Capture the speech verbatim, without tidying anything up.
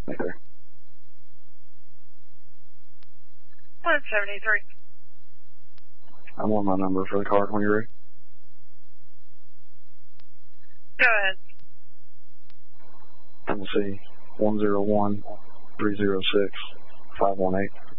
Okay. one seventy-three. I want my number for the card when you're ready. Go ahead. Tennessee one zero one three zero six five one eight.